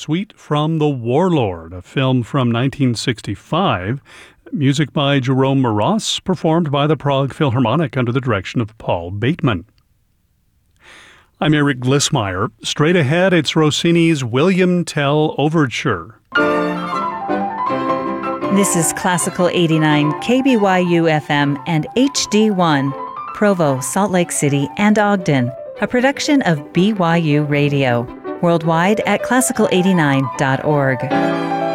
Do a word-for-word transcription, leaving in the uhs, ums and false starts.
Suite from the Warlord, a film from nineteen sixty-five. Music by Jerome Moross, performed by the Prague Philharmonic under the direction of Paul Bateman. I'm Eric Glissmeyer. Straight ahead, it's Rossini's William Tell Overture. This is Classical eighty-nine, K B Y U F M, and H D one, Provo, Salt Lake City, and Ogden, a production of B Y U Radio. Worldwide at classical eighty-nine dot org.